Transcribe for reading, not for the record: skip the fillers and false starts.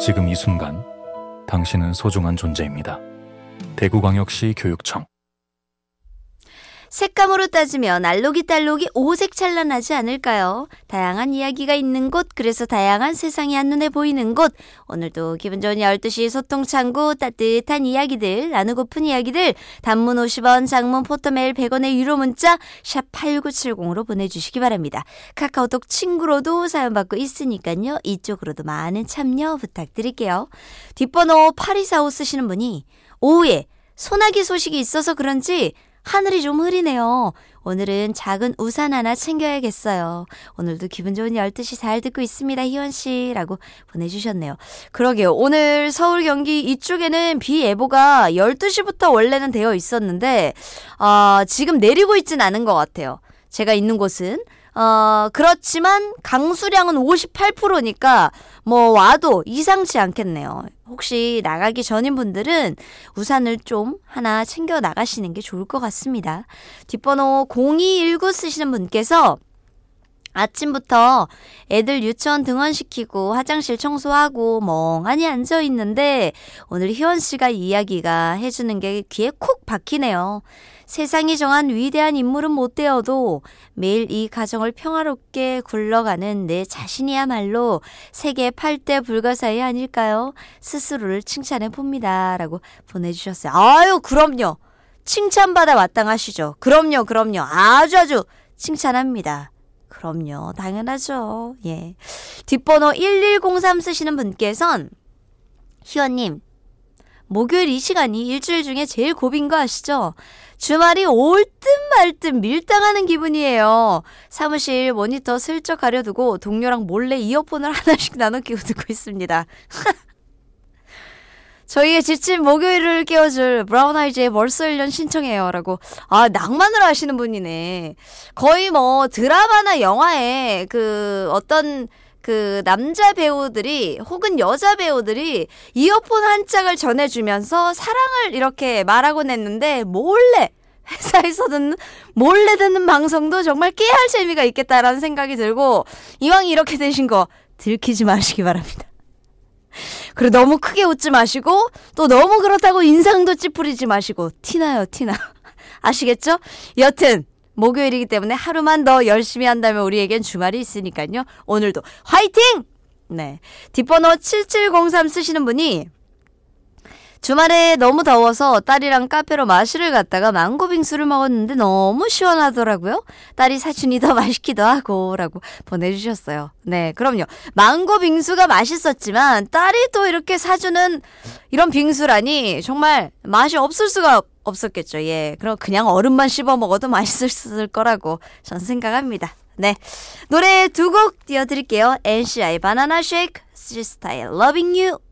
지금 이 순간 당신은 소중한 존재입니다. 대구광역시 교육청. 색감으로 따지면 알록이딸록이 오색 찬란하지 않을까요? 다양한 이야기가 있는 곳, 그래서 다양한 세상이 한눈에 보이는 곳. 오늘도 기분 좋은 12시 소통창구, 따뜻한 이야기들, 나누고픈 이야기들, 단문 50원, 장문 포토메일 100원의 유료 문자 샵 8970으로 보내주시기 바랍니다. 카카오톡 친구로도 사연 받고 있으니까요. 이쪽으로도 많은 참여 부탁드릴게요. 뒷번호 8245 쓰시는 분이 오후에 소나기 소식이 있어서 그런지 하늘이 좀 흐리네요. 오늘은 작은 우산 하나 챙겨야겠어요. 오늘도 기분 좋은 12시 잘 듣고 있습니다. 희원씨 라고 보내주셨네요. 그러게요. 오늘 서울 경기 이쪽에는 비 예보가 12시부터 원래는 되어 있었는데 지금 내리고 있진 않은 것 같아요. 제가 있는 곳은. 그렇지만 강수량은 58%니까 뭐 와도 이상치 않겠네요. 혹시 나가기 전인 분들은 우산을 좀 하나 챙겨 나가시는 게 좋을 것 같습니다. 뒷번호 0219 쓰시는 분께서 아침부터 애들 유치원 등원시키고 화장실 청소하고 멍하니 앉아있는데 오늘 희원씨가 이야기가 해주는 게 귀에 콕 박히네요. 세상이 정한 위대한 인물은 못 되어도 매일 이 가정을 평화롭게 굴러가는 내 자신이야말로 세계 8대 불가사의 아닐까요? 스스로를 칭찬해 봅니다. 라고 보내주셨어요. 아유, 그럼요. 칭찬받아 마땅하시죠. 그럼요. 아주 칭찬합니다. 그럼요. 당연하죠. 예. 뒷번호 1103 쓰시는 분께선 희원님, 목요일 이 시간이 일주일 중에 제일 고비인 거 아시죠? 주말이 올 듯 말 듯 밀당하는 기분이에요. 사무실 모니터 슬쩍 가려두고 동료랑 몰래 이어폰을 하나씩 나눠 끼고 듣고 있습니다. 저희의 지친 목요일을 깨워줄 브라운 아이즈의 벌써 1년 신청해요 라고. 낭만을 아시는 분이네. 거의 뭐 드라마나 영화에 어떤 남자 배우들이 혹은 여자 배우들이 이어폰 한 짝을 전해주면서 사랑을 이렇게 말하곤 했는데 몰래 회사에서 몰래 듣는 방송도 정말 깨알 재미가 있겠다라는 생각이 들고 이왕 이렇게 되신 거 들키지 마시기 바랍니다. 그리고 너무 크게 웃지 마시고 또 너무 그렇다고 인상도 찌푸리지 마시고 티나요. 아시겠죠? 여튼 목요일이기 때문에 하루만 더 열심히 한다면 우리에겐 주말이 있으니까요. 오늘도 화이팅! 네, 뒷번호 7703 쓰시는 분이 주말에 너무 더워서 딸이랑 카페로 마시를 갔다가 망고 빙수를 먹었는데 너무 시원하더라고요. 딸이 사주니 더 맛있기도 하고 라고 보내주셨어요. 네, 그럼요. 망고 빙수가 맛있었지만 딸이 또 이렇게 사주는 이런 빙수라니 정말 맛이 없을 수가 없었겠죠. 예, 그럼 그냥 얼음만 씹어 먹어도 맛있을 거라고 저는 생각합니다. 네, 노래 두 곡 띄워드릴게요. NCI의 바나나 쉐이크, 스타일 Loving You.